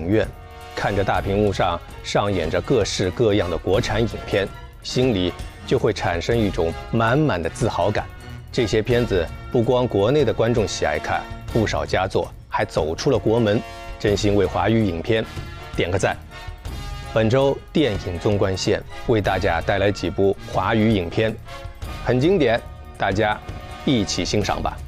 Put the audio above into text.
影院，看着大屏幕上上演着各式各样的国产影片，心里就会产生一种满满的自豪感。这些片子不光国内的观众喜爱看，不少佳作还走出了国门，真心为华语影片点个赞。本周电影纵贯线为大家带来几部华语影片，很经典，大家一起欣赏吧。